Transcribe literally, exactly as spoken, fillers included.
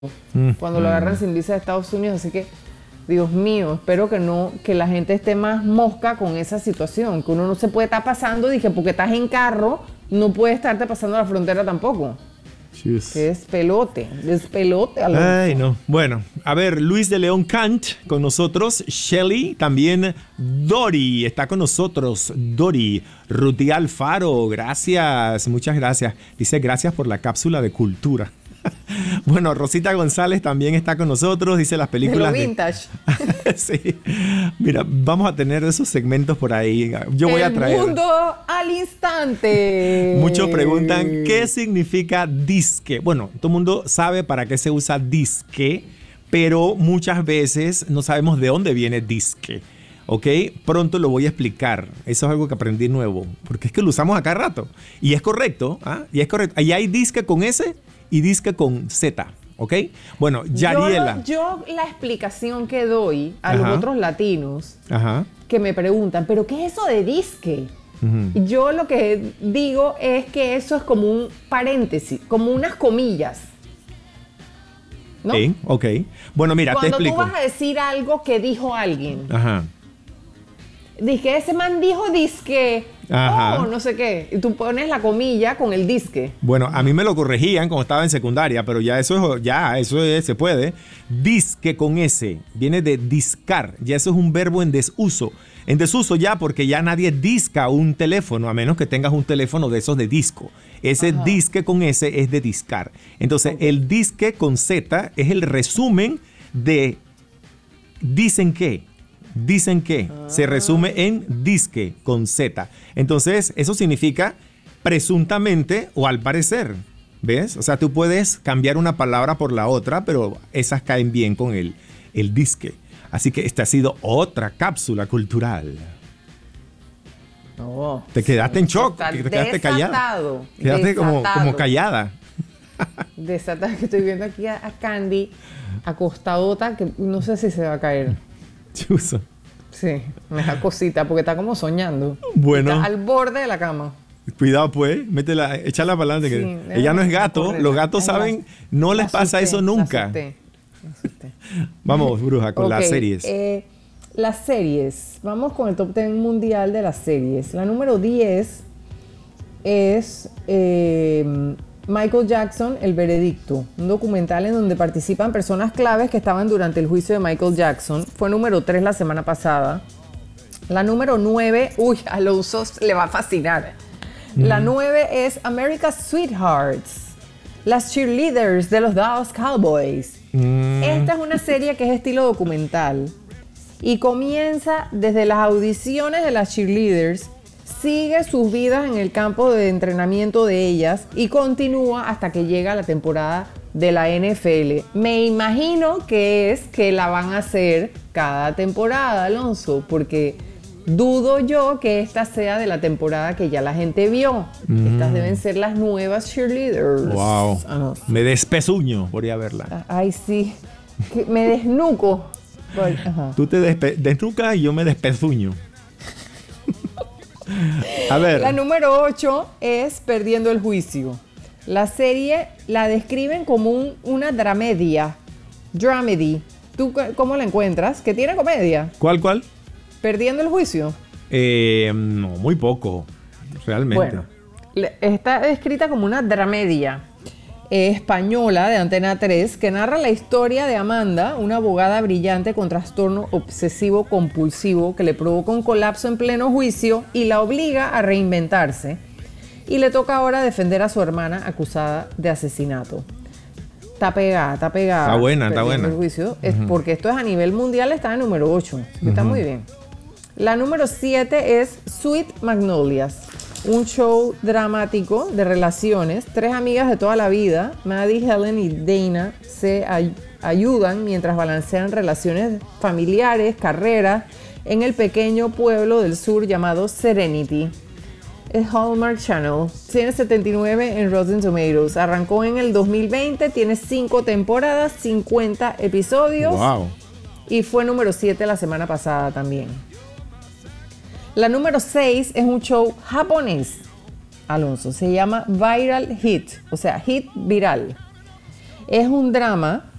Mm, cuando lo agarran sin visa de Estados Unidos. Así que, Dios mío, espero que no, que la gente esté más mosca con esa situación, que uno no se puede estar pasando, dije, porque estás en carro, no puedes estarte pasando la frontera tampoco. Chus. Que es pelote, es pelote. Alonso. Ay, no. Bueno, a ver, Luis de León Kant con nosotros, Shelly, también Dori está con nosotros, Dori, Ruti Alfaro, gracias, muchas gracias. Dice, gracias por la cápsula de cultura. Bueno, Rosita González también está con nosotros, dice las películas de lo vintage. De... Sí. Mira, vamos a tener esos segmentos por ahí. Yo voy El a traer. El mundo al instante. Muchos preguntan qué significa disque. Bueno, todo el mundo sabe para qué se usa disque, pero muchas veces no sabemos de dónde viene disque. ¿Ok? Pronto lo voy a explicar. Eso es algo que aprendí nuevo, porque es que lo usamos acá rato. Y es correcto, ¿ah? Y es correcto. Ahí hay disque con S y disque con Z, ¿ok? Bueno, Yariela. Yo, yo la explicación que doy a Ajá. los otros latinos Ajá. que me preguntan, ¿pero qué es eso de disque? Uh-huh. Yo lo que digo es que eso es como un paréntesis, como unas comillas. ¿No? Sí, ok. Bueno, mira, Cuando te explico. Cuando tú vas a decir algo que dijo alguien. Ajá. Dije, ese man dijo disque. Ajá. Oh, no sé qué. Y tú pones la comilla con el disque. Bueno, a mí me lo corregían cuando estaba en secundaria, pero ya eso es, ya eso es, se puede. Disque con S viene de discar. Ya eso es un verbo en desuso. En desuso ya porque ya nadie disca un teléfono, a menos que tengas un teléfono de esos de disco. Ese Ajá. disque con S es de discar. Entonces, okay. el disque con Z es el resumen de dicen que. Dicen que ah. se resume en disque con Z. Entonces, eso significa presuntamente o al parecer. ¿Ves? O sea, tú puedes cambiar una palabra por la otra, pero esas caen bien con el, el disque. Así que esta ha sido otra cápsula cultural. Oh, te quedaste sí, en shock, te quedaste desatado, callada. Quedaste desatado. como, como callada. Desatada, que estoy viendo aquí a, a Candy acostadota, que no sé si se va a caer. Chuso. Sí, me da cosita, porque está como soñando. Bueno. Está al borde de la cama. Cuidado pues, métela, échala para adelante. Sí, que ella no es gato, correr, los gatos saben, no les pasa asusté, eso nunca. Asusté, asusté. Vamos, bruja, con okay, las series. Eh, las series, vamos con el top diez mundial de las series. La número diez es eh, Michael Jackson, El Veredicto, un documental en donde participan personas claves que estaban durante el juicio de Michael Jackson. Fue número tres la semana pasada. La número nueve, uy, a los usos le va a fascinar. Mm. La nueve es America's Sweethearts, las cheerleaders de los Dallas Cowboys. Mm. Esta es una serie que es estilo documental y comienza desde las audiciones de las cheerleaders, sigue sus vidas en el campo de entrenamiento de ellas y continúa hasta que llega la temporada de la N F L. Me imagino que es que la van a hacer cada temporada, Alonso, porque dudo yo que esta sea de la temporada que ya la gente vio. Mm. Estas deben ser las nuevas cheerleaders. Wow. Ah, no. Me despezuño por ir a verla. Ay, sí. Me desnuco. Por... Tú te despe- desnucas y yo me despezuño. A ver. La número ocho es Perdiendo el Juicio. La serie la describen como un, una dramedia. Dramedy. ¿Tú cómo la encuentras? ¿Que tiene comedia? ¿Cuál, cuál? Perdiendo el Juicio. Eh, no, muy poco. Realmente. Bueno, está descrita como una dramedia eh, española de Antena tres que narra la historia de Amanda, una abogada brillante con trastorno obsesivo compulsivo que le provoca un colapso en pleno juicio y la obliga a reinventarse. Y le toca ahora defender a su hermana acusada de asesinato. Está pegada, está pegada. Está buena, está buena. El juicio, es uh-huh. porque esto es a nivel mundial, está en número ocho. Uh-huh. Está muy bien. La número siete es Sweet Magnolias, un show dramático de relaciones. Tres amigas de toda la vida, Maddie, Helen y Dana, se ay- ayudan mientras balancean relaciones familiares, carreras, en el pequeño pueblo del sur llamado Serenity. Es Hallmark Channel, tiene setenta y nueve en Rotten Tomatoes. Arrancó en el dos mil veinte, tiene cinco temporadas, cincuenta episodios. Wow. Y fue número siete la semana pasada también. La número seis es un show japonés, Alonso. Se llama Viral Hit, o sea, hit viral. Es un drama